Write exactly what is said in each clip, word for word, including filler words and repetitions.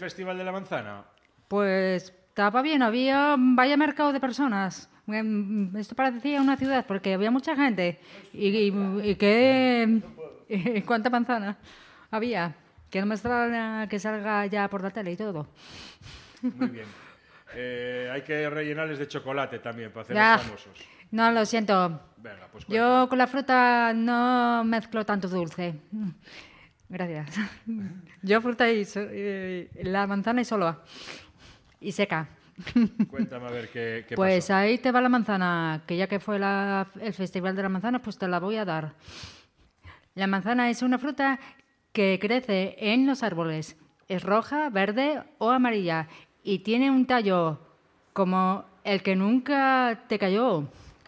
Festival de la Manzana? Pues estaba bien, había vaya mercado de personas. Esto parecía una ciudad porque había mucha gente. ¿Y, y, y qué? ¿Y cuánta manzana había? Que no me extraña que salga ya por la tele y todo. Muy bien. Eh, hay que rellenarles de chocolate también para hacerlos Ya. famosos. No, lo siento. Venga, pues Yo con la fruta no mezclo tanto dulce. Gracias. Yo fruta y, so- y la manzana y solo. Y seca. cuéntame a ver qué, qué Pues pasó. ahí te va la manzana, que ya que fue la- el Festival de la Manzana, pues te la voy a dar. La manzana es una fruta que crece en los árboles. Es roja, verde o amarilla y tiene un tallo como el que nunca te cayó.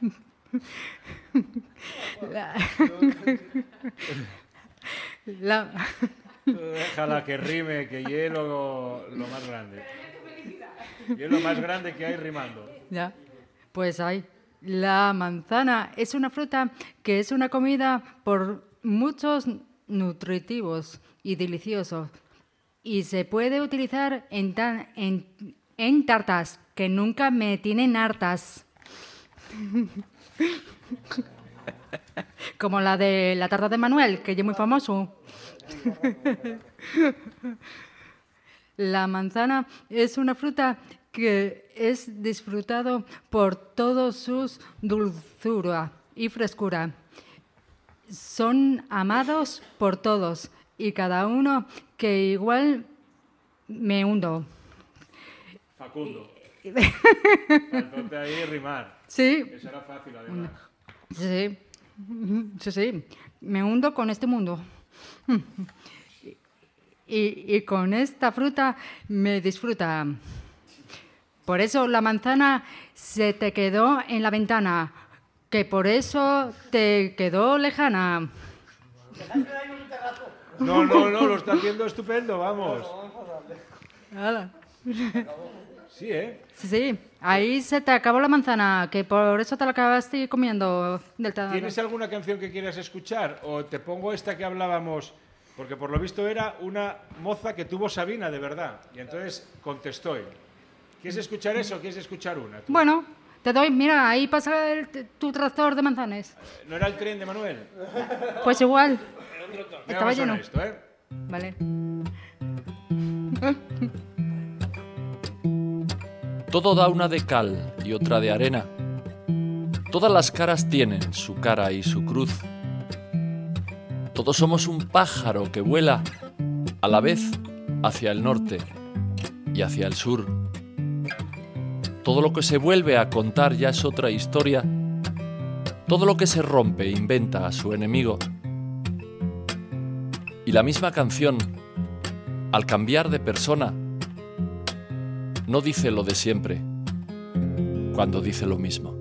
La- la- Déjala que rime, que hielo lo más grande. Hielo más grande que hay rimando. Ya. Pues ahí. La manzana es una fruta que es una comida por muchos nutritivos y deliciosos. Y se puede utilizar en, ta- en, en tartas, que nunca me tienen hartas. Como la de la tarta de Manuel, que es muy famoso. La manzana es una fruta que es disfrutado por todos sus dulzura y frescura. Son amados por todos y cada uno que igual me hundo. Facundo. Faltóte ahí rimar. Sí, Eso era fácil, además. sí, sí, sí. Me hundo con este mundo. Y, y con esta fruta me disfruta. Por eso la manzana se te quedó en la ventana, que por eso te quedó lejana. No, no, no, lo está haciendo estupendo, vamos. Hala. Sí, ¿eh? Sí, sí, ahí se te acabó la manzana, que por eso te la acabaste comiendo del todo. ¿Tienes alguna canción que quieras escuchar? O te pongo esta que hablábamos, porque por lo visto era una moza que tuvo Sabina, de verdad. Y entonces contestó. ¿Quieres escuchar eso o quieres escuchar una? tú? Bueno, te doy, mira, ahí pasa el- tu tractor de manzanas. ¿No era el tren de Manuel? Pues igual, Venga, estaba vamos a lleno. esto, ¿eh? Vale. Todo da una de cal y otra de arena. Todas las caras tienen su cara y su cruz. Todos somos un pájaro que vuela a la vez hacia el norte y hacia el sur. Todo lo que se vuelve a contar ya es otra historia. Todo lo que se rompe inventa a su enemigo. Y la misma canción, al cambiar de persona, no dice lo de siempre, cuando dice lo mismo.